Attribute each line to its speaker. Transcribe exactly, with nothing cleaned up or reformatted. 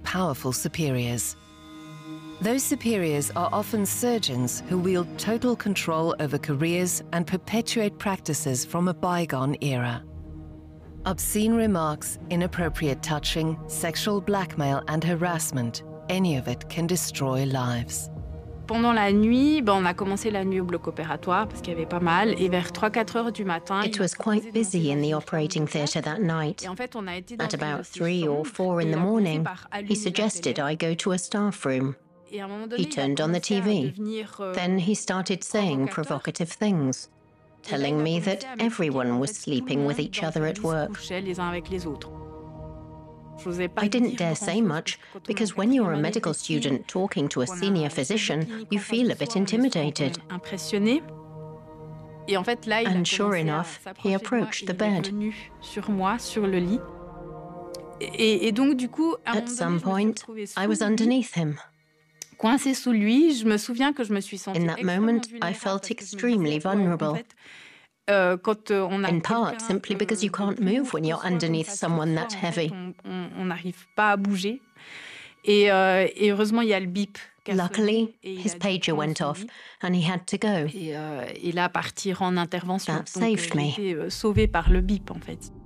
Speaker 1: powerful superiors. Those superiors are often surgeons who wield total control over careers and perpetuate practices from a bygone era. Obscene remarks, inappropriate touching, sexual blackmail and harassment, any of it can destroy lives.
Speaker 2: Pendant la nuit, ben, on a commencé la nuit au bloc opératoire parce qu'il y avait pas mal. Et vers trois quatre heures du matin,
Speaker 3: it was quite busy in the operating theatre that night. At about three or four in the morning, he suggested I go to a staff room. He turned on the T V. Then he started saying provocative things, telling me that everyone was sleeping with each other at work. I didn't dare say much, because when you're a medical student talking to a senior physician, you feel a bit intimidated. And sure enough, he approached the bed. At some point, I was underneath him. In that moment, I felt extremely vulnerable. In part, simply because you can't move when you're underneath someone that heavy. Luckily, his pager went off and he had to go. That saved me.